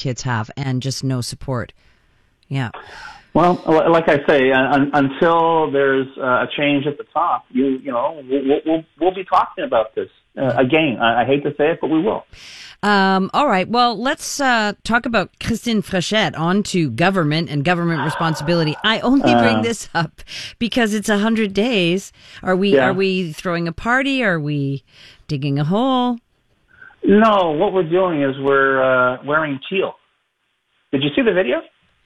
kids have, and just no support. Yeah. Well, like I say, until there's a change at the top, we'll be talking about this again. I hate to say it, but we will. All right. Well, let's talk about Christine Frechette, on to government and government responsibility. I only bring this up because it's 100 days. Are we throwing a party? Are we digging a hole? No, what we're doing is we're wearing teal. Did you see the video?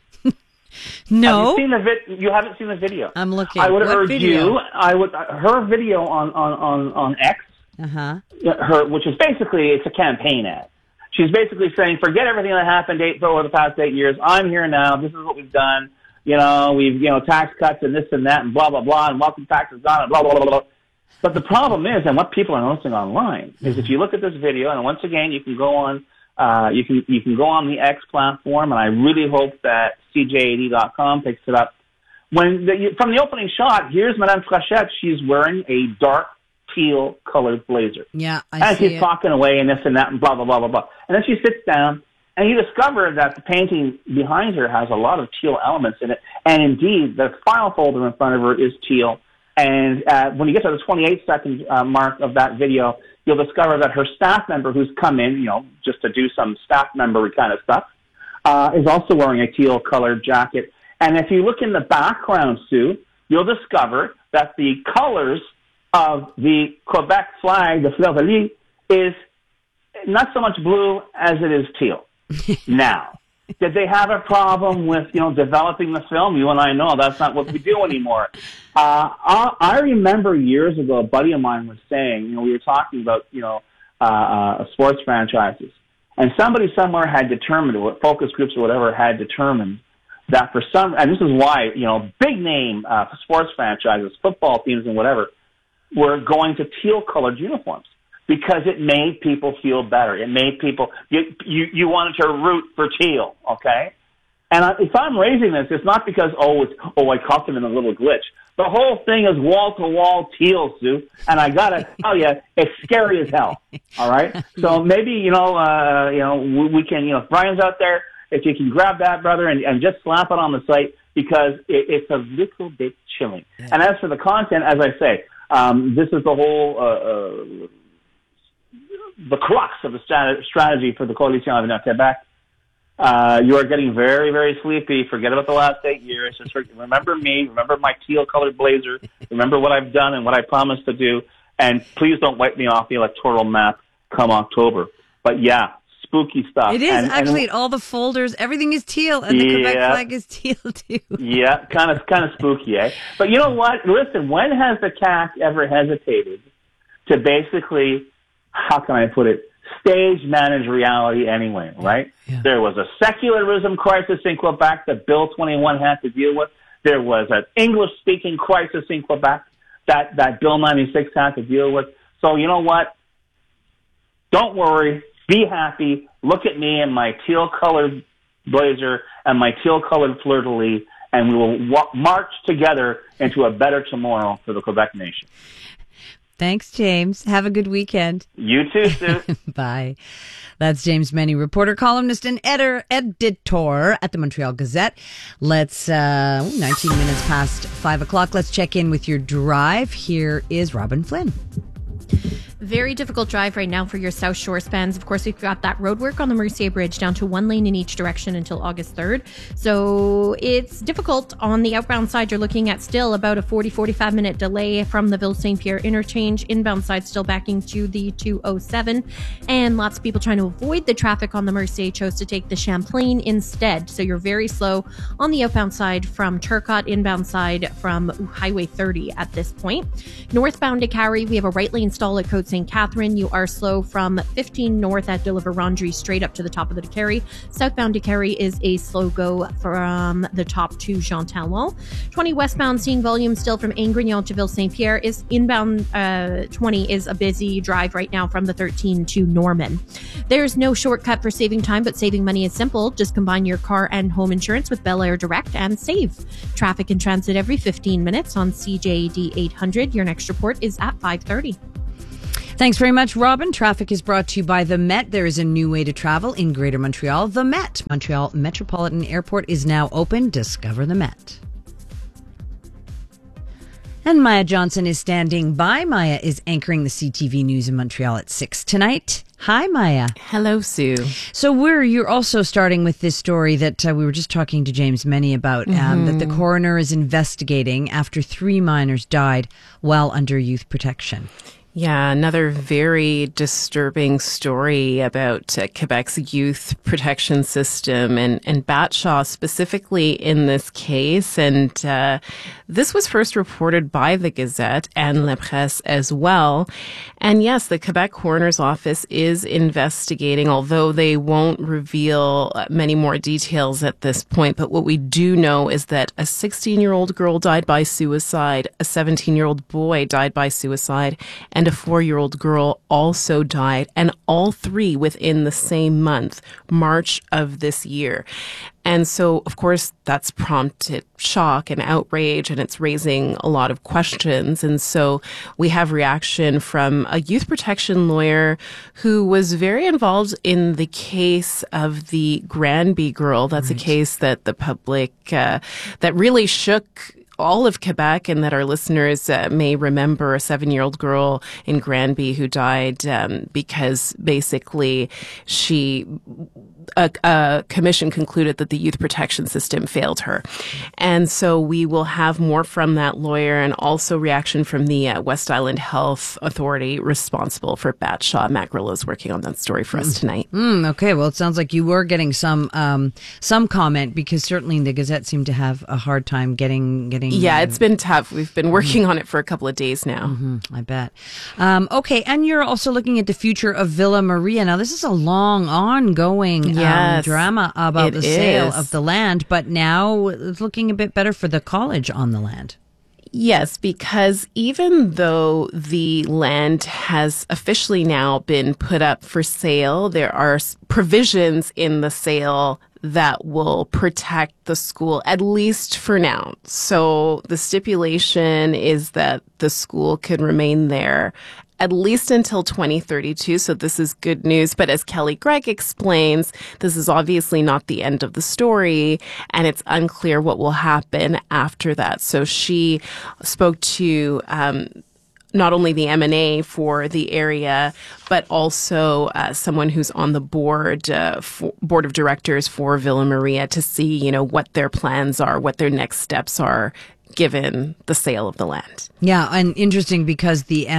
No. You haven't seen the video. I'm looking. I would what urge video? you. Her video on X. Which is basically, it's a campaign ad. She's basically saying, forget everything that happened over the past 8 years. I'm here now. This is what we've done. We've tax cuts and this and that and blah blah blah, and welcome tax is gone and blah blah blah blah. But the problem is, and what people are noticing online is, if you look at this video, and once again, you can go on. You can go on the X platform, and I really hope that CJAD.com picks it up. From the opening shot, here's Madame Frechette. She's wearing a dark teal colored blazer. Yeah, and she's talking away and this and that and blah blah blah blah blah. And then she sits down, and you discover that the painting behind her has a lot of teal elements in it. And indeed, the file folder in front of her is teal. And when you get to the 28-second mark of that video, you'll discover that her staff member, who's come in, just to do some staff member kind of stuff, is also wearing a teal-colored jacket. And if you look in the background, Sue, you'll discover that the colors of the Quebec flag, the fleur-de-lis, is not so much blue as it is teal. Now, did they have a problem with, developing the film? You and I know that's not what we do anymore. I remember years ago, a buddy of mine was saying, we were talking about, sports franchises. And somebody somewhere had determined, or focus groups or whatever had determined, that for some, and this is why, big name sports franchises, football teams and whatever, were going to teal-colored uniforms. Because it made people feel better. It made people, you wanted to root for teal, okay? And if I'm raising this, it's not because, I caught them in a little glitch. The whole thing is wall-to-wall teal, Sue. And I got to tell you, it's scary as hell, all right? So maybe, we can, if Brian's out there, if you can grab that, brother, and just slap it on the site, because it's a little bit chilling. Yeah. And as for the content, as I say, this is the whole... the crux of the strategy for the Coalition Avenir Quebec. You are getting very, very sleepy. Forget about the last 8 years. Just remember me. Remember my teal-colored blazer. Remember what I've done and what I promised to do. And please don't wipe me off the electoral map come October. But yeah, spooky stuff. It is actually all the folders. Everything is teal, and the Quebec flag is teal too. Yeah, kind of spooky, eh? But you know what? Listen, when has the CAQ ever hesitated to basically, how can I put it, stage manage reality anyway, right? Yeah. There was a secularism crisis in Quebec that Bill 21 had to deal with. There was an English-speaking crisis in Quebec that Bill 96 had to deal with. So you know what? Don't worry. Be happy. Look at me in my teal-colored blazer and my teal-colored fleur-de-lis, and we will march together into a better tomorrow for the Quebec nation. Thanks, James. Have a good weekend. You too, Sue. Bye. That's James Meny, reporter, columnist, and editor at the Montreal Gazette. Let's, 19 minutes past 5 o'clock. Let's check in with your drive. Here is Robin Flynn. Very difficult drive right now for your South Shore spans. Of course, we've got that road work on the Mercier Bridge down to one lane in each direction until August 3rd. So it's difficult on the outbound side. You're looking at still about a 45 minute delay from the Ville St. Pierre interchange. Inbound side still backing to the 207. And lots of people trying to avoid the traffic on the Mercier chose to take the Champlain instead. So you're very slow on the outbound side from Turcotte, inbound side from Highway 30 at this point. Northbound to Carrie, we have a right lane stall at Côte St. Catherine. You are slow from 15 north at Deliver-Rondry straight up to the top of the Décarie. Southbound Décarie is a slow go from the top to Jean Talon. 20 westbound, seeing volume still from Aingrignon to Ville St. Pierre. Is inbound 20 is a busy drive right now from the 13 to Norman. There's no shortcut for saving time, but saving money is simple. Just combine your car and home insurance with Bel Air Direct and save. Traffic and transit every 15 minutes on CJAD 800. Your next report is at 5:30. Thanks very much, Robin. Traffic is brought to you by the Met. There is a new way to travel in Greater Montreal. The Met. Montreal Metropolitan Airport is now open. Discover the Met. And Maya Johnson is standing by. Maya is anchoring the CTV News in Montreal at 6 tonight. Hi, Maya. Hello, Sue. So you're also starting with this story that we were just talking to James Meny about, that the coroner is investigating after 3 minors died while under youth protection. Yeah, another very disturbing story about Quebec's youth protection system and Batshaw specifically in this case. And this was first reported by the Gazette and La Presse as well. And yes, the Quebec Coroner's Office is investigating, although they won't reveal many more details at this point. But what we do know is that a 16-year-old girl died by suicide, a 17-year-old boy died by suicide, and a 4-year-old girl also died, and all 3 within the same month, March of this year. And so, of course, that's prompted shock and outrage, and it's raising a lot of questions. And so we have reaction from a youth protection lawyer who was very involved in the case of the Granby girl. That's a case that the public, that really shook all of Quebec, and that our listeners may remember, a 7-year-old girl in Granby who died because basically a commission concluded that the youth protection system failed her. And so we will have more from that lawyer, and also reaction from the West Island Health Authority responsible for Batshaw. Matt Grillo is working on that story for us tonight. Okay, well, it sounds like you were getting some comment, because certainly the Gazette seemed to have a hard time getting. Yeah, it's been tough. We've been working on it for a couple of days now. I bet. Okay, and you're also looking at the future of Villa Maria. Now, this is a long, ongoing drama about the sale of the land, but now it's looking a bit better for the college on the land. Yes, because even though the land has officially now been put up for sale, there are provisions in the sale that will protect the school, at least for now. So the stipulation is that the school could remain there at least until 2032. So this is good news. But as Kelly Gregg explains, this is obviously not the end of the story, and it's unclear what will happen after that. So she spoke to not only the M&A for the area, but also someone who's on the board of directors for Villa Maria to see, what their plans are, what their next steps are, given the sale of the land. Yeah, and interesting because the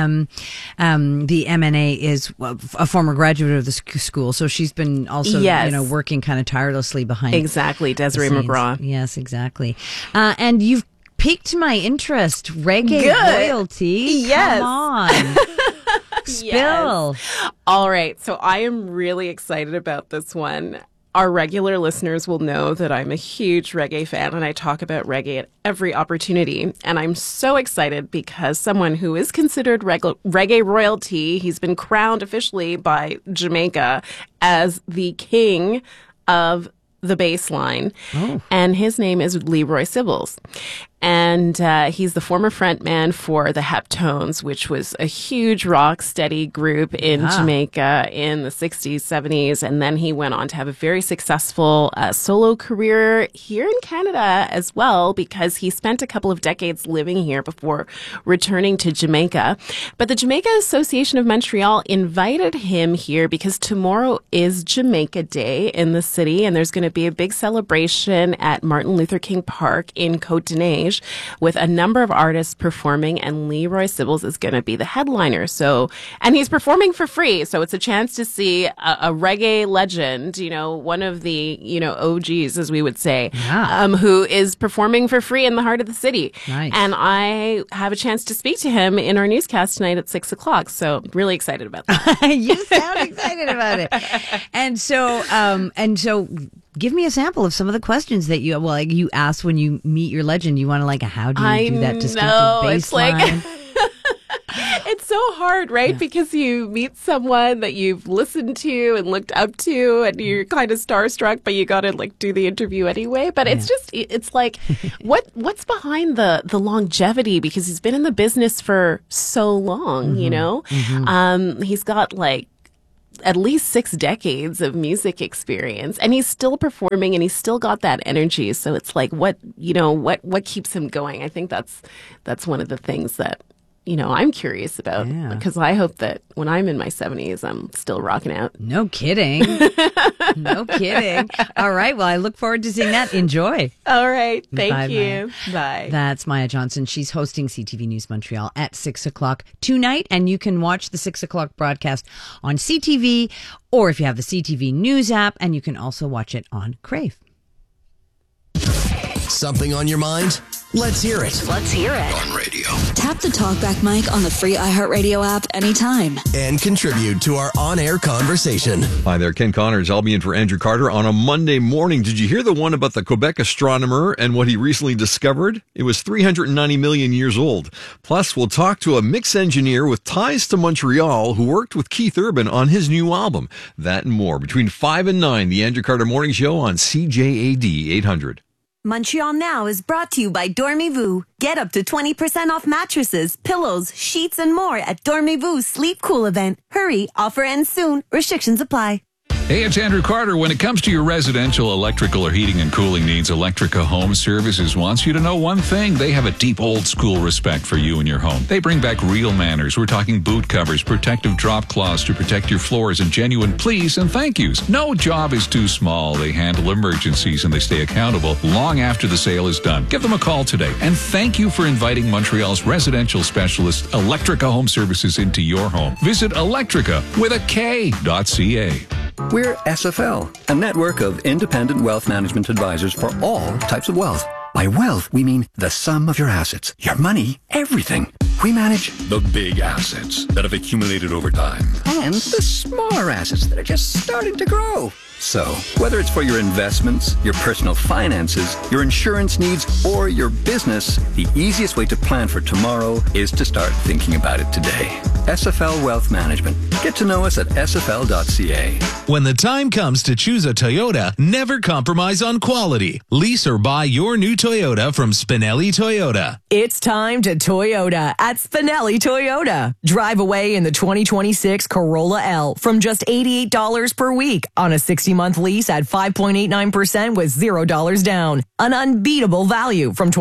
M&A is a former graduate of the school, so she's been also working kind of tirelessly behind. Exactly, Desiree McGraw. Yes, exactly. And you've piqued my interest. Reggae royalty. Yes. Come on. Spill. Yes. All right, so I am really excited about this one. Our regular listeners will know that I'm a huge reggae fan, and I talk about reggae at every opportunity. And I'm so excited because someone who is considered reggae royalty, he's been crowned officially by Jamaica as the king of the baseline. And his name is Leroy Sibbles. And he's the former frontman for the Heptones, which was a huge rock steady group in Jamaica in the 60s, 70s. And then he went on to have a very successful solo career here in Canada as well, because he spent a couple of decades living here before returning to Jamaica. But the Jamaica Association of Montreal invited him here because tomorrow is Jamaica Day in the city, and there's going to be a big celebration at Martin Luther King Park in Côte-des-Neiges with a number of artists performing, and Leroy Sibbles is going to be the headliner. So, and he's performing for free. So it's a chance to see a reggae legend, one of the, OGs, as we would say, who is performing for free in the heart of the city. Nice. And I have a chance to speak to him in our newscast tonight at 6:00. So really excited about that. You sound excited about it. And so, give me a sample of some of the questions that you ask when you meet your legend. You want to how do you do that distinctive bass line? It's so hard, right? Yeah. Because you meet someone that you've listened to and looked up to, and you're kind of starstruck, but you got to like do the interview anyway. But it's like, what's behind the longevity? Because he's been in the business for so long, you know? He's got like at least 6 decades of music experience, and he's still performing, and he's still got that energy. So it's like, what keeps him going? I think that's one of the things that, you know, I'm curious about, because I hope that when I'm in my 70s, I'm still rocking out. No kidding. No kidding. All right. Well, I look forward to seeing that. Enjoy. All right. Thank Bye, you. Bye. That's Maya Johnson. She's hosting CTV News Montreal at 6 o'clock tonight, and you can watch the 6 o'clock broadcast on CTV, or if you have the CTV News app, and you can also watch it on Crave. Something on your mind? Let's hear it. Let's hear it. On radio. Tap the TalkBack mic on the free iHeartRadio app anytime. And contribute to our on-air conversation. Hi there, Ken Connors. I'll be in for Andrew Carter on a Monday morning. Did you hear the one about the Quebec astronomer and what he recently discovered? It was 390 million years old. Plus, we'll talk to a mix engineer with ties to Montreal who worked with Keith Urban on his new album. That and more between 5 and 9, the Andrew Carter Morning Show on CJAD 800. Montreal Now is brought to you by Dormez-vous. Get up to 20% off mattresses, pillows, sheets, and more at Dormez-vous Sleep Cool event. Hurry, offer ends soon. Restrictions apply. Hey, it's Andrew Carter. When it comes to your residential electrical or heating and cooling needs, Electrica Home Services wants you to know one thing. They have a deep old school respect for you and your home. They bring back real manners. We're talking boot covers, protective drop cloths to protect your floors, and genuine please and thank yous. No job is too small. They handle emergencies and they stay accountable long after the sale is done. Give them a call today. And thank you for inviting Montreal's residential specialist, Electrica Home Services, into your home. Visit Electrica with a K.ca. We're SFL, a network of independent wealth management advisors for all types of wealth. By wealth, we mean the sum of your assets, your money, everything. We manage the big assets that have accumulated over time and the smaller assets that are just starting to grow. So, whether it's for your investments, your personal finances, your insurance needs, or your business, the easiest way to plan for tomorrow is to start thinking about it today. SFL Wealth Management. Get to know us at sfl.ca. When the time comes to choose a Toyota, never compromise on quality. Lease or buy your new Toyota from Spinelli Toyota. It's time to Toyota at Spinelli Toyota. Drive away in the 2026 Corolla L from just $88 per week on a 60-month lease at 5.89% with $0 down. An unbeatable value from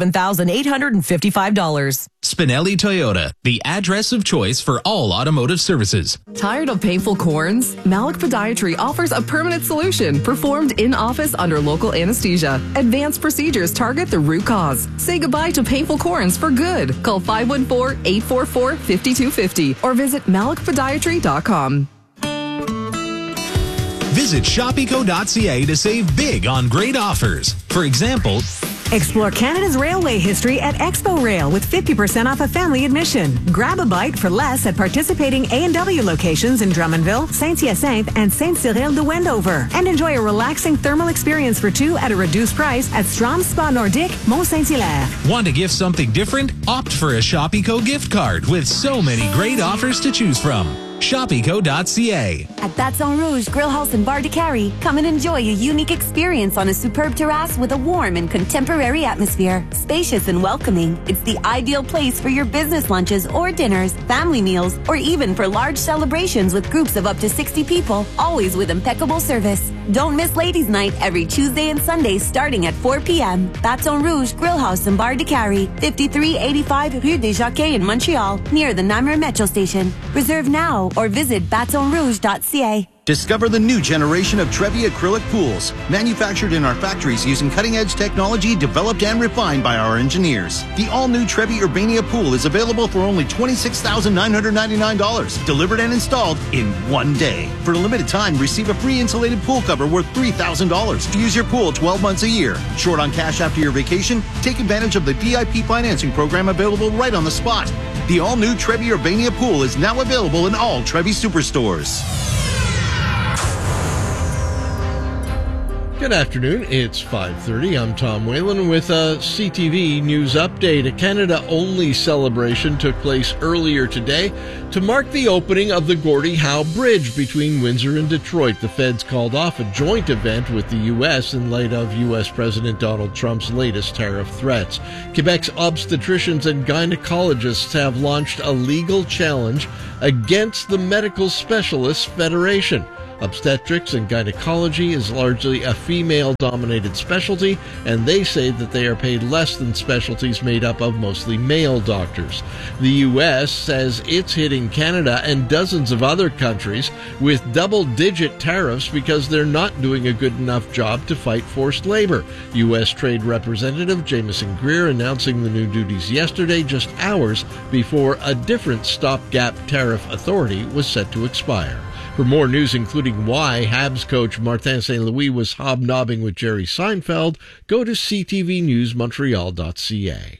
$27,855. Spinelli Toyota, the address of choice for all automotive services. Tired of painful corns? Malik Podiatry offers a permanent solution performed in office under local anesthesia. Advanced procedures target the root cause. Say goodbye to painful corns for good. Call 514-844-5250 or visit malikpodiatry.com. Visit shopeco.ca to save big on great offers. For example, explore Canada's railway history at Expo Rail with 50% off a family admission. Grab a bite for less at participating A&W locations in Drummondville, Saint-Hyacinthe, and Saint-Cyril de Wendover. And enjoy a relaxing thermal experience for two at a reduced price at Strom Spa Nordique, Mont-Saint-Hilaire. Want to gift something different? Opt for a Shopeco gift card with so many great offers to choose from. Shopeco.ca. At Baton Rouge Grill House and Bar de Carrie, come and enjoy a unique experience on a superb terrace with a warm and contemporary atmosphere. Spacious and welcoming, it's the ideal place for your business lunches or dinners, family meals, or even for large celebrations with groups of up to 60 people, always with impeccable service. Don't miss Ladies' Night every Tuesday and Sunday starting at 4 p.m. Baton Rouge Grill House and Bar de Carrie, 5385 Rue des Jockeys in Montreal, near the Namur Metro Station. Reserve now or visit batonrouge.ca. Discover the new generation of Trevi acrylic pools, manufactured in our factories using cutting-edge technology developed and refined by our engineers. The all-new Trevi Urbania pool is available for only $26,999, delivered and installed in one day. For a limited time, receive a free insulated pool cover worth $3,000. Use your pool 12 months a year. Short on cash after your vacation? Take advantage of the VIP financing program available right on the spot. The all-new Trevi Urbania pool is now available in all Trevi superstores. Good afternoon. It's 5:30. I'm Tom Whalen with a CTV News Update. A Canada-only celebration took place earlier today to mark the opening of the Gordie Howe Bridge between Windsor and Detroit. The feds called off a joint event with the U.S. in light of U.S. President Donald Trump's latest tariff threats. Quebec's obstetricians and gynecologists have launched a legal challenge against the Medical Specialists Federation. Obstetrics and gynecology is largely a female-dominated specialty, and they say that they are paid less than specialties made up of mostly male doctors. The U.S. says it's hitting Canada and dozens of other countries with double-digit tariffs because they're not doing a good enough job to fight forced labor. U.S. Trade Representative Jameson Greer announcing the new duties yesterday, just hours before a different stopgap tariff authority was set to expire. For more news, including why Habs coach Martin St. Louis was hobnobbing with Jerry Seinfeld, go to ctvnewsmontreal.ca.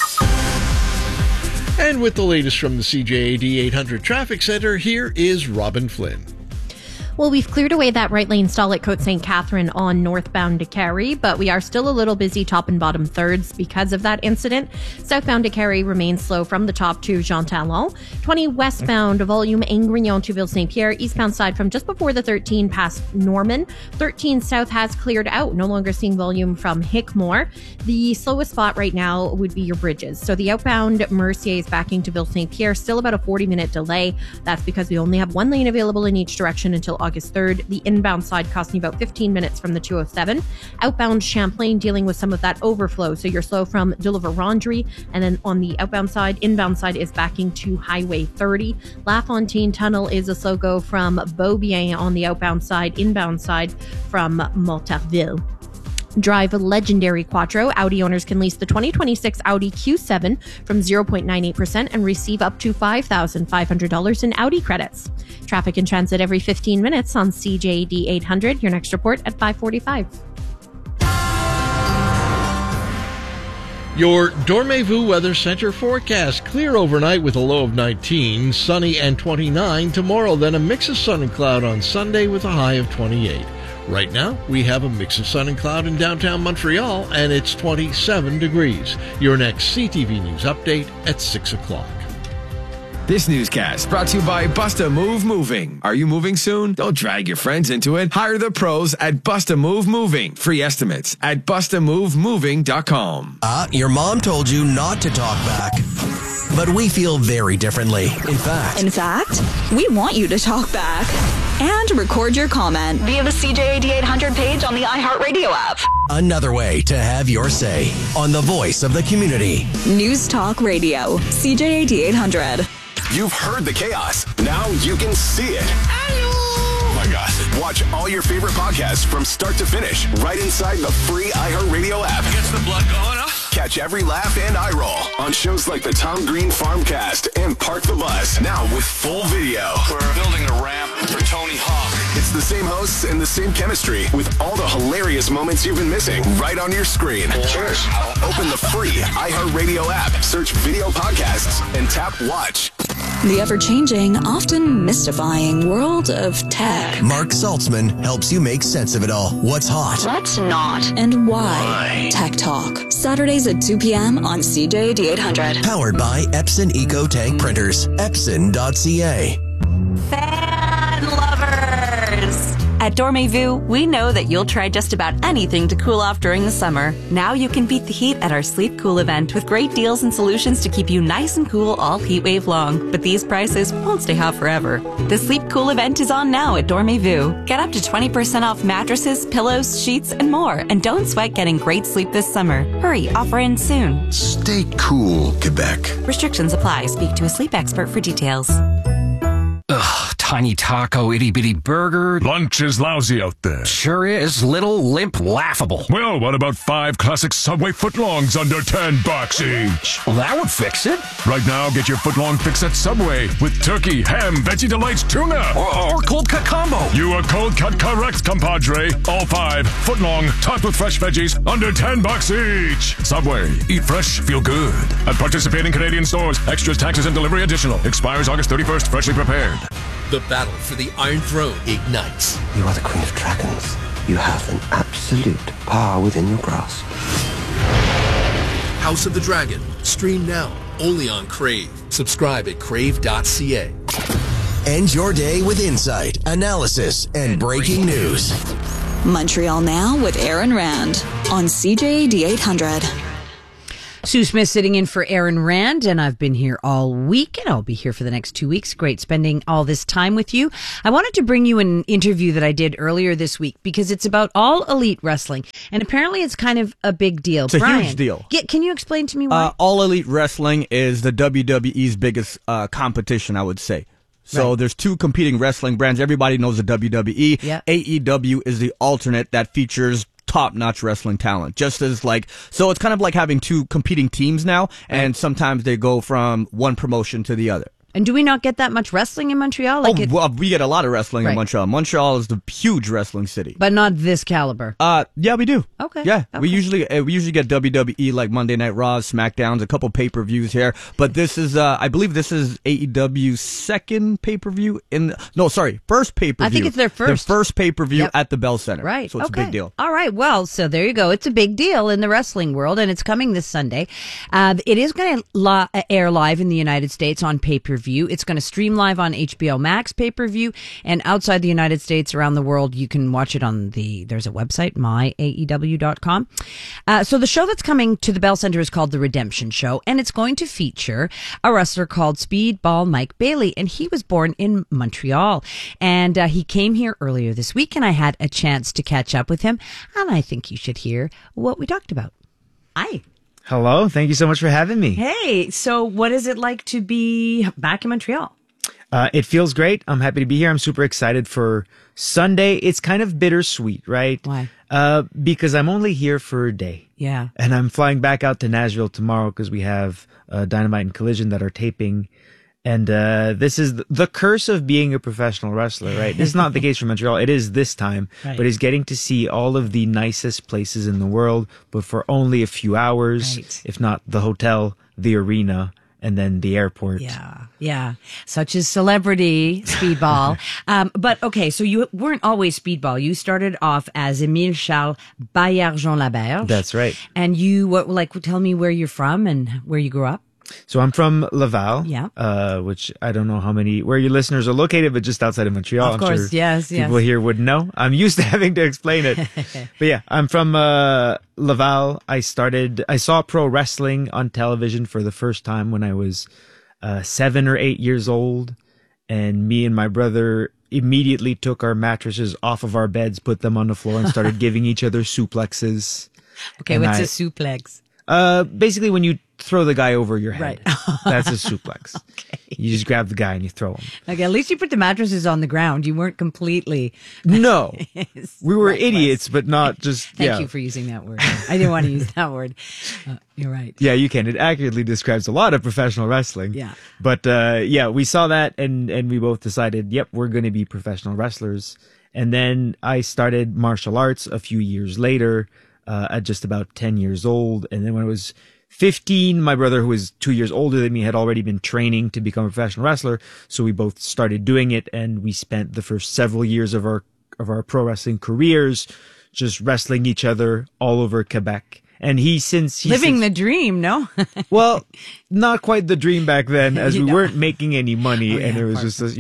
And with the latest from the CJAD 800 Traffic Center, here is Robin Flynn. Well, we've cleared away that right lane stall at Côte St. Catherine on northbound to Carey, but we are still a little busy top and bottom thirds because of that incident. Southbound to Carey remains slow from the top to Jean Talon. 20 westbound, volume Ingrignon to Ville-Saint-Pierre. Eastbound side from just before the 13 past Norman. 13 south has cleared out. No longer seeing volume from Hickmore. The slowest spot right now would be your bridges. So the outbound Mercier is backing to Ville-Saint-Pierre. Still about a 40-minute delay. That's because we only have one lane available in each direction until August 3rd. The inbound side costing about 15 minutes from the 207. Outbound Champlain dealing with some of that overflow. So you're slow from de la Vérendrye. And then on the outbound side, inbound side is backing to Highway 30. La Fontaine Tunnel is a slow go from Beaubien on the outbound side. Inbound side from Montarville. Drive a legendary Quattro. Audi owners can lease the 2026 Audi Q7 from 0.98% and receive up to $5,500 in Audi credits. Traffic and transit every 15 minutes on CJAD 800. Your next report at 5:45. Your Dormez-vous Weather Center forecast. Clear overnight with a low of 19, sunny and 29 tomorrow, then a mix of sun and cloud on Sunday with a high of 28. Right now, we have a mix of sun and cloud in downtown Montreal, and it's 27 degrees. Your next CTV News update at 6 o'clock. This newscast brought to you by Busta Move Moving. Are you moving soon? Don't drag your friends into it. Hire the pros at Busta Move Moving. Free estimates at bustamovemoving.com. Your mom told you not to talk back. But we feel very differently. In fact, we want you to talk back and record your comment via the CJAD 800 page on the iHeartRadio app. Another way to have your say on the voice of the community. News Talk Radio, CJAD 800. You've heard the chaos. Now you can see it. Oh my God. Watch all your favorite podcasts from start to finish right inside the free iHeartRadio app. Gets the blood going, huh? Catch every laugh and eye roll on shows like the Tom Green Farmcast and Park the Bus, now with full video. We're building a ramp for Tony Hawk. It's the same hosts and the same chemistry with all the hilarious moments you've been missing right on your screen. Cheers. Open the free iHeartRadio app, search video podcasts, and tap watch. The ever-changing, often mystifying world of tech. Mark Saltzman helps you make sense of it all. What's hot? What's not? And why? Tech Talk. Saturdays at 2 p.m. on CJAD 800. Powered by Epson Eco Tank Printers. Epson.ca. Fan lovers! At Dormez-vous, we know that you'll try just about anything to cool off during the summer. Now you can beat the heat at our Sleep Cool event with great deals and solutions to keep you nice and cool all heat wave long. But these prices won't stay hot forever. The Sleep Cool event is on now at Dormez-vous. Get up to 20% off mattresses, pillows, sheets, and more. And don't sweat getting great sleep this summer. Hurry, offer ends soon. Stay cool, Quebec. Restrictions apply. Speak to a sleep expert for details. Ugh, tiny taco, itty-bitty burger. Lunch is lousy out there. Sure is. Little, limp, laughable. Well, what about 5 classic Subway footlongs under $10 each? Well, that would fix it. Right now, get your footlong fix at Subway with turkey, ham, Veggie Delights, tuna. Or cold cut combo. You are cold cut correct, compadre. All 5 footlong, topped with fresh veggies, under $10 each. Subway. Eat fresh, feel good. At participating Canadian stores. Extras, taxes, and delivery additional. Expires August 31st. Freshly prepared. The battle for the Iron Throne ignites. You are the Queen of Dragons. you have an absolute power within your grasp. House of the Dragon. Stream now, only on Crave. Subscribe at crave.ca. End your day with insight, analysis, and breaking news. Montreal Now with Aaron Rand on CJAD 800. Sue Smith sitting in for Aaron Rand, and I've been here all week, and I'll be here for the next 2 weeks. Great spending all this time with you. I wanted to bring you an interview that I did earlier this week because it's about All Elite Wrestling, and apparently it's kind of a big deal. It's a huge deal. Can you explain to me why? All Elite Wrestling is the WWE's biggest competition, I would say. So there's two competing wrestling brands. Everybody knows the WWE. Yeah. AEW is the alternate that features top-notch wrestling talent. Just as so it's kind of like having two competing teams now, and sometimes they go from one promotion to the other. And do we not get that much wrestling in Montreal? We get a lot of wrestling in Montreal. Montreal is the huge wrestling city. But not this caliber. Yeah, we do. Okay. Yeah, okay. we usually get WWE like Monday Night Raws, SmackDowns, a couple pay-per-views here. But this is, I believe this is AEW's second pay-per-view first pay-per-view. I think it's their first. Their first pay-per-view at the Bell Center. Right. So it's a big deal. All right. Well, so there you go. It's a big deal in the wrestling world, and it's coming this Sunday. It is going to air live in the United States on pay-per-view. It's going to stream live on HBO Max pay-per-view, and outside the United States, around the world, you can watch it on there's a website, myaew.com. So the show that's coming to the Bell Center is called The Redemption Show, and it's going to feature a wrestler called Speedball Mike Bailey, and he was born in Montreal, and he came here earlier this week, and I had a chance to catch up with him, and I think you should hear what we talked about. Hi. Hello. Thank you so much for having me. Hey, so what is it like to be back in Montreal? It feels great. I'm happy to be here. I'm super excited for Sunday. It's kind of bittersweet, right? Why? Because I'm only here for a day. Yeah. And I'm flying back out to Nashville tomorrow because we have Dynamite and Collision that are taping. And this is the curse of being a professional wrestler, right? This is not the case for Montreal. It is this time. Right. But it's getting to see all of the nicest places in the world, but for only a few hours, if not the hotel, the arena, and then the airport. Yeah. Such as celebrity Speedball. But okay, so you weren't always Speedball. You started off as Émile Charles Baillargeon-Laberge. That's right. And you, tell me where you're from and where you grew up. So I'm from Laval, which I don't know where your listeners are located, but just outside of Montreal. Of course, I'm sure yes. People here would know. I'm used to having to explain it. But yeah, I'm from Laval. I saw pro wrestling on television for the first time when I was 7 or 8 years old. And me and my brother immediately took our mattresses off of our beds, put them on the floor, and started giving each other suplexes. Okay, what's a suplex? Basically when you throw the guy over your head. Right. That's a suplex. Okay. You just grab the guy and you throw him. Okay, at least you put the mattresses on the ground. You weren't completely... No. We were idiots, but not just... Thank you for using that word. I didn't want to use that word. You're right. Yeah, you can. It accurately describes a lot of professional wrestling. Yeah. But we saw that and we both decided, yep, we're going to be professional wrestlers. And then I started martial arts a few years later, at just about 10 years old. And then when I was 15, my brother, who was 2 years older than me, had already been training to become a professional wrestler. So we both started doing it, and we spent the first several years of our pro wrestling careers just wrestling each other all over Quebec. And he's living the dream, no? Well, not quite the dream back then, as we weren't making any money, and it was just,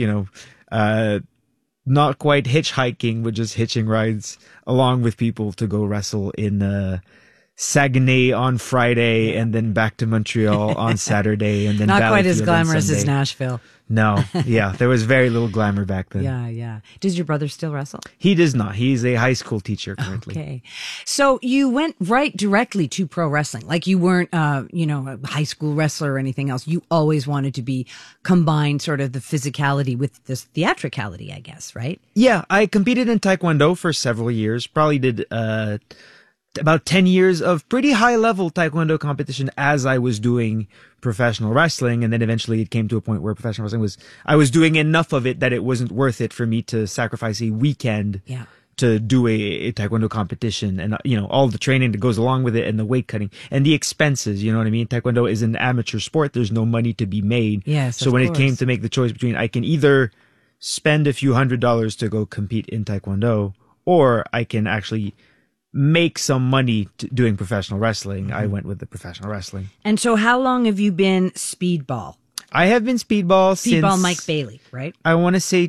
not quite hitchhiking, but just hitching rides along with people to go wrestle in Saguenay on Friday, and then back to Montreal on Saturday, and then not quite as Valleyfield glamorous on as Sunday. Nashville. No, yeah, there was very little glamour back then. Yeah. Does your brother still wrestle? He does not. He's a high school teacher currently. Okay. So you went right directly to pro wrestling. Like you weren't, a high school wrestler or anything else. You always wanted to be combined sort of the physicality with this theatricality, I guess, right? Yeah, I competed in Taekwondo for several years. Probably did about 10 years of pretty high level Taekwondo competition as I was doing professional wrestling. And then eventually it came to a point where professional wrestling I was doing enough of it that it wasn't worth it for me to sacrifice a weekend to do a Taekwondo competition and, all the training that goes along with it and the weight cutting and the expenses. You know what I mean? Taekwondo is an amateur sport. There's no money to be made. Yes, so when it came to make the choice between I can either spend a few $100s to go compete in Taekwondo, or I can actually make some money doing professional wrestling. I went with the professional wrestling. And so how long have you been Speedball? I have been Speedball since Mike Bailey, right? I want to say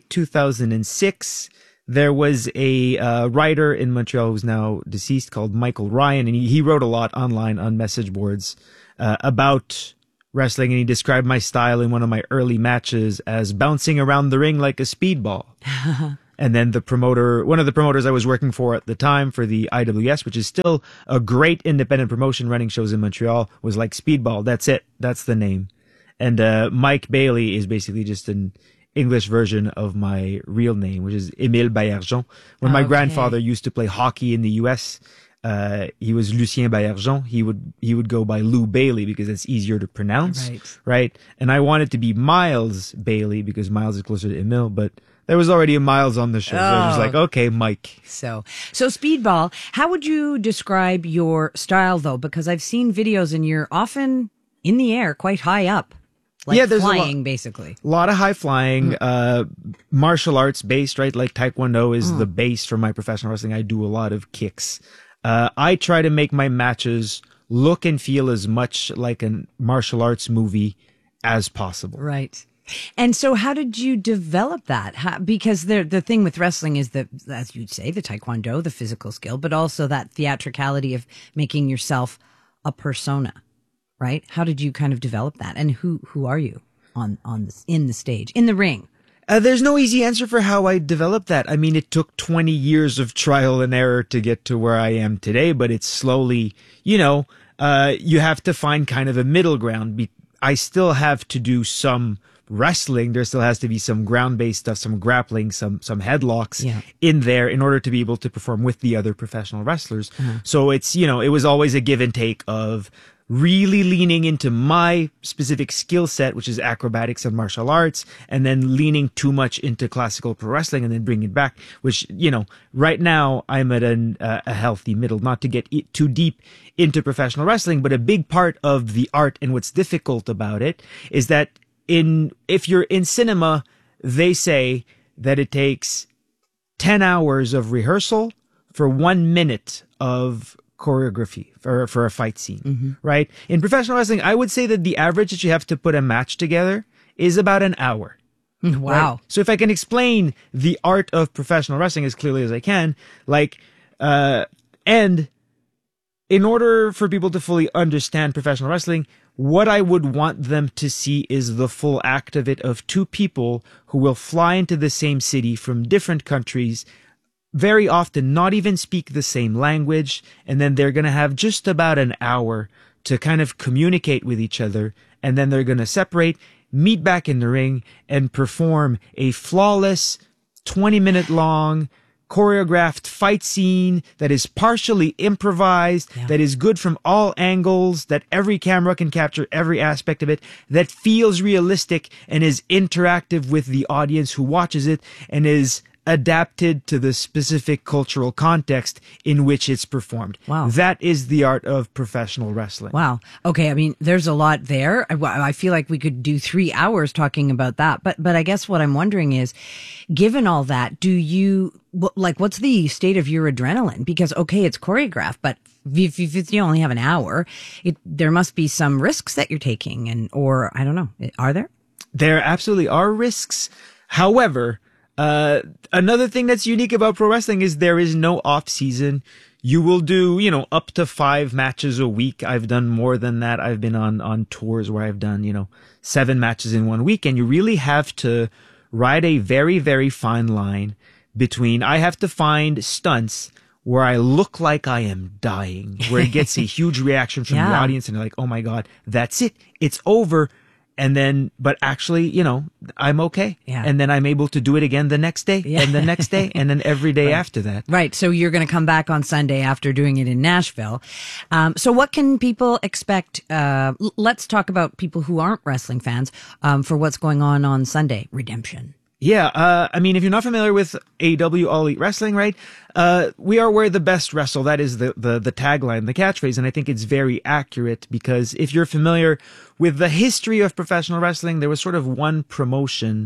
2006. There was a writer in Montreal who's now deceased called Michael Ryan, and he wrote a lot online on message boards about wrestling, and he described my style in one of my early matches as bouncing around the ring like a speedball. And then one of the promoters I was working for at the time for the IWS, which is still a great independent promotion running shows in Montreal, was like, Speedball, that's it. That's the name. And Mike Bailey is basically just an English version of my real name, which is Émile Baillargeon. When my grandfather used to play hockey in the US, he was Lucien Baillargeon. He would go by Lou Bailey because it's easier to pronounce, right? And I wanted to be Miles Bailey because Miles is closer to Emile, but there was already a Miles on the show, so I was like, okay, Mike. So Speedball, how would you describe your style though? Because I've seen videos and you're often in the air, quite high up. Like there's flying, basically. A lot of high flying, martial arts based, right? Like Taekwondo is the base for my professional wrestling. I do a lot of kicks. I try to make my matches look and feel as much like a martial arts movie as possible. Right. And so how did you develop that? Because the thing with wrestling is that, as you'd say, the Taekwondo, the physical skill, but also that theatricality of making yourself a persona. Right? How did you kind of develop that? And who are you in the stage, in the ring? There's no easy answer for how I developed that. I mean, it took 20 years of trial and error to get to where I am today, but it's slowly, you have to find kind of a middle ground. I still have to do some wrestling. There still has to be some ground-based stuff, some grappling, some headlocks in there in order to be able to perform with the other professional wrestlers. So it's, it was always a give and take of really leaning into my specific skill set, which is acrobatics and martial arts, and then leaning too much into classical pro wrestling and then bringing it back, which, right now I'm at a healthy middle, not to get too deep into professional wrestling, but a big part of the art and what's difficult about it is that if you're in cinema, they say that it takes 10 hours of rehearsal for 1 minute of choreography for a fight scene, right? In professional wrestling, I would say that the average that you have to put a match together is about an hour. Wow. Right? So if I can explain the art of professional wrestling as clearly as I can, and in order for people to fully understand professional wrestling, what I would want them to see is the full act of it, of two people who will fly into the same city from different countries, very often not even speak the same language, and then they're going to have just about an hour to kind of communicate with each other, and then they're going to separate, meet back in the ring, and perform a flawless 20-minute long choreographed fight scene that is partially improvised, that is good from all angles, that every camera can capture every aspect of it, that feels realistic and is interactive with the audience who watches it, and is adapted to the specific cultural context in which it's performed. Wow. That is the art of professional wrestling. Wow. Okay. I mean, there's a lot there. I feel like we could do 3 hours talking about that. But I guess what I'm wondering is, given all that, what's the state of your adrenaline? Because, okay, it's choreographed, but if you only have an hour, there must be some risks that you're taking, or I don't know. Are there? There absolutely are risks. However, another thing that's unique about pro wrestling is there is no off season. You will do, up to 5 matches a week. I've done more than that. I've been on tours where I've done, 7 matches in 1 week, and you really have to ride a very, very fine line between, I have to find stunts where I look like I am dying, where it gets a huge reaction from the audience and they're like, oh my God, that's it. It's over. And then, but actually, I'm okay. Yeah. And then I'm able to do it again the next day and the next day and then every day after that. Right. So you're going to come back on Sunday after doing it in Nashville. So what can people expect? Let's talk about people who aren't wrestling fans, for what's going on Sunday. Redemption. Yeah, I mean, if you're not familiar with AEW All Elite Wrestling, right, we are where the best wrestle. That is the tagline, the catchphrase, and I think it's very accurate because if you're familiar with the history of professional wrestling, there was sort of one promotion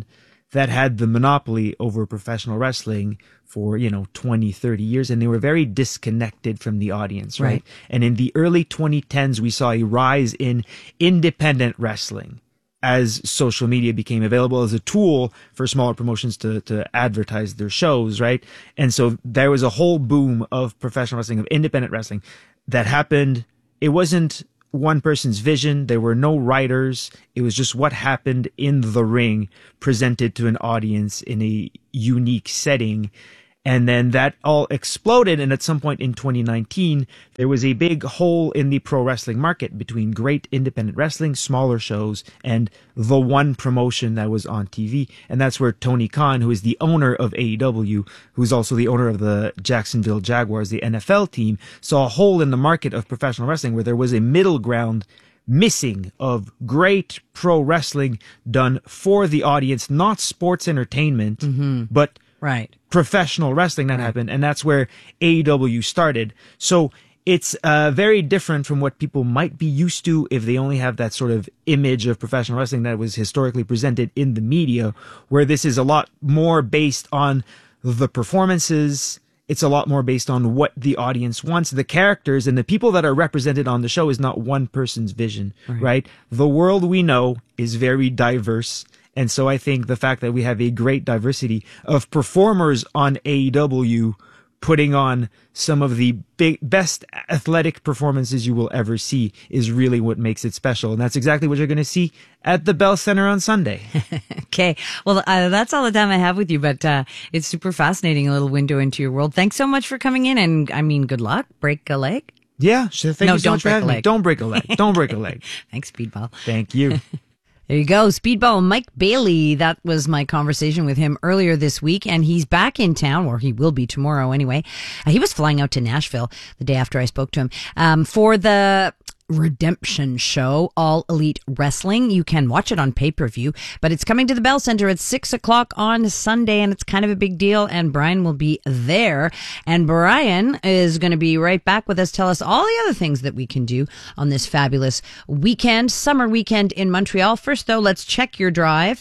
that had the monopoly over professional wrestling for, 20, 30 years, and they were very disconnected from the audience, right? And in the early 2010s, we saw a rise in independent wrestling as social media became available as a tool for smaller promotions to advertise their shows, right? And so there was a whole boom of professional wrestling, of independent wrestling that happened. It wasn't one person's vision. There were no writers. It was just what happened in the ring presented to an audience in a unique setting. And then that all exploded. And at some point in 2019, there was a big hole in the pro wrestling market between great independent wrestling, smaller shows, and the one promotion that was on TV. And that's where Tony Khan, who is the owner of AEW, who's also the owner of the Jacksonville Jaguars, the NFL team, saw a hole in the market of professional wrestling where there was a middle ground missing of great pro wrestling done for the audience, not sports entertainment, but professional wrestling that happened. And that's where AEW started. So it's very different from what people might be used to if they only have that sort of image of professional wrestling that was historically presented in the media, where this is a lot more based on the performances. It's a lot more based on what the audience wants. The characters and the people that are represented on the show is not one person's vision, right? The world we know is very diverse. And so I think the fact that we have a great diversity of performers on AEW putting on some of the best athletic performances you will ever see is really what makes it special. And that's exactly what you're going to see at the Bell Center on Sunday. Okay. Well, that's all the time I have with you, but it's super fascinating, a little window into your world. Thanks so much for coming in. And I mean, good luck. Break a leg? Yeah. Thank you so much for having me. Don't break a leg. Don't break a leg. Thanks, Speedball. Thank you. There you go. Speedball Mike Bailey. That was my conversation with him earlier this week, and he's back in town, or he will be tomorrow anyway. He was flying out to Nashville the day after I spoke to him for the Redemption show, All Elite Wrestling. You can watch it on pay-per-view, but it's coming to the Bell Center at 6:00 on Sunday, and it's kind of a big deal, and Brian will be there. And Brian is going to be right back with us, tell us all the other things that we can do on this fabulous weekend, summer weekend in Montreal. First, though, let's check your drive.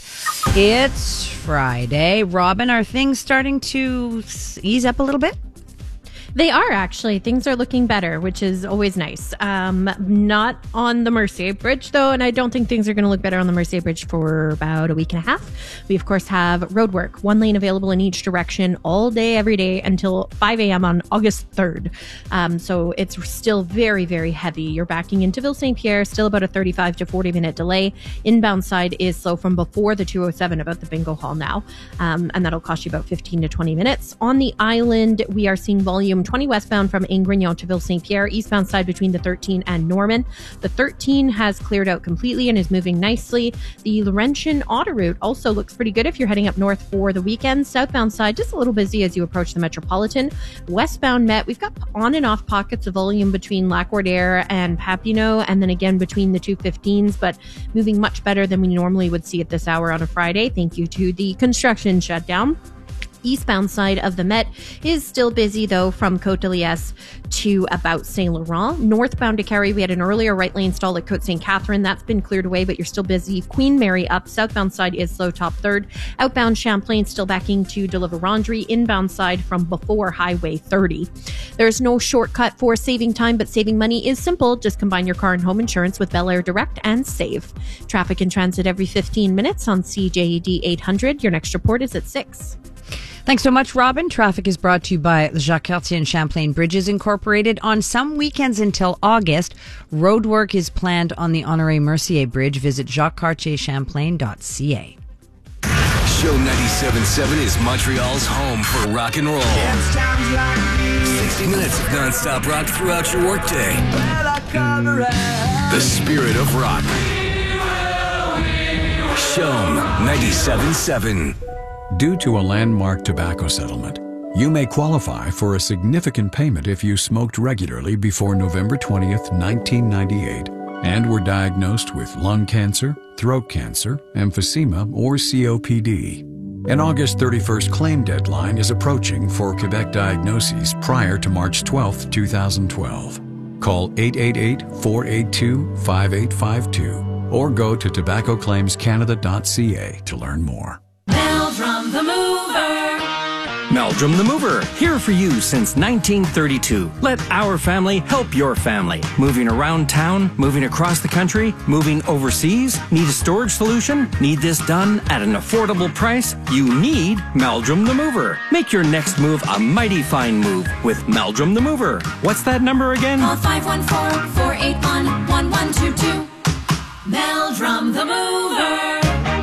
It's Friday. Robin, are things starting to ease up a little bit? They are, actually. Things are looking better, which is always nice. Not on the Mercier Bridge, though, and I don't think things are going to look better on the Mercier Bridge for about a week and a half. We, of course, have roadwork, one lane available in each direction all day, every day until 5 a.m. on August 3rd. So it's still very, very heavy. You're backing into Ville-Saint-Pierre, still about a 35 to 40-minute delay. Inbound side is slow from before the 207, about the bingo hall now, and that'll cost you about 15 to 20 minutes. On the island, we are seeing volume 20 westbound from Ingrignon to Ville-Saint-Pierre, eastbound side between the 13 and Norman. The 13 has cleared out completely and is moving nicely. The Laurentian Auto Route also looks pretty good if you're heading up north for the weekend. Southbound side, just a little busy as you approach the Metropolitan. Westbound Met, we've got on and off pockets of volume between Lac-Wardière and Papineau, and then again between the 215s, but moving much better than we normally would see at this hour on a Friday, thank you to the construction shutdown. Eastbound side of the Met is still busy, though, from Côte de Liesse to about Saint Laurent. Northbound to Carrie, we had an earlier right lane stall at Côte St. Catherine. That's been cleared away, but you're still busy. Queen Mary up. Southbound side is slow, top third. Outbound Champlain still backing to De La Vérendrye. Inbound side from before Highway 30. There's no shortcut for saving time, but saving money is simple. Just combine your car and home insurance with Bel Air Direct and save. Traffic in transit every 15 minutes on CJAD 800. Your next report is at 6. Thanks so much, Robin. Traffic is brought to you by the Jacques Cartier and Champlain Bridges Incorporated. On some weekends until August, roadwork is planned on the Honoré Mercier Bridge. Visit jacquescartierchamplain.ca. Show 97.7 is Montreal's home for rock and roll. 60 minutes of non-stop rock throughout your workday. The spirit of rock. Show 97.7. Due to a landmark tobacco settlement, you may qualify for a significant payment if you smoked regularly before November 20th, 1998, and were diagnosed with lung cancer, throat cancer, emphysema, or COPD. An August 31st claim deadline is approaching for Quebec diagnoses prior to March 12th, 2012. Call 888-482-5852 or go to tobaccoclaimscanada.ca to learn more. Meldrum the Mover, here for you since 1932. Let our family help your family. Moving around town, moving across the country, moving overseas? Need a storage solution? Need this done at an affordable price? You need Meldrum the Mover. Make your next move a mighty fine move with Meldrum the Mover. What's that number again? Call 514-481-1122. Meldrum the Mover.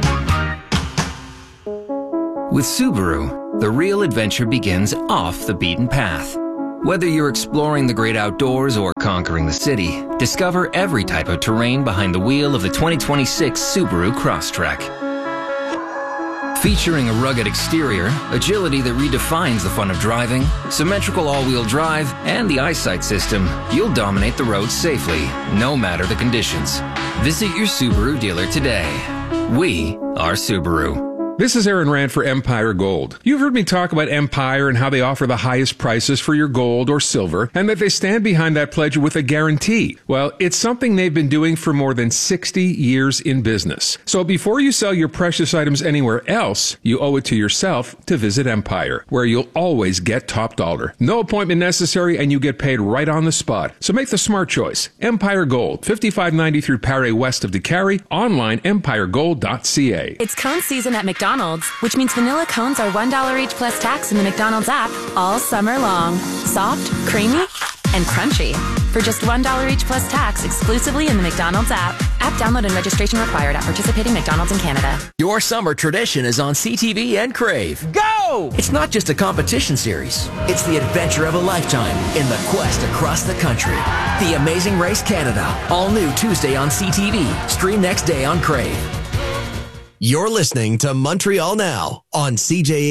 With Subaru, the real adventure begins off the beaten path. Whether you're exploring the great outdoors or conquering the city, discover every type of terrain behind the wheel of the 2026 Subaru Crosstrek. Featuring a rugged exterior, agility that redefines the fun of driving, symmetrical all-wheel drive, and the eyesight system, you'll dominate the roads safely, no matter the conditions. Visit your Subaru dealer today. We are Subaru. This is Aaron Rand for Empire Gold. You've heard me talk about Empire and how they offer the highest prices for your gold or silver, and that they stand behind that pledge with a guarantee. Well, it's something they've been doing for more than 60 years in business. So before you sell your precious items anywhere else, you owe it to yourself to visit Empire, where you'll always get top dollar. No appointment necessary, and you get paid right on the spot. So make the smart choice. Empire Gold, 5593 Paré west of DeCarry, online empiregold.ca. It's cone season at McDonald's, which means vanilla cones are $1 each plus tax in the McDonald's app all summer long. Soft, creamy, and crunchy. For just $1 each plus tax exclusively in the McDonald's app. App download and registration required at participating McDonald's in Canada. Your summer tradition is on CTV and Crave. Go! It's not just a competition series. It's the adventure of a lifetime in the quest across the country. The Amazing Race Canada. All new Tuesday on CTV. Stream next day on Crave. You're listening to Montreal Now on CJAD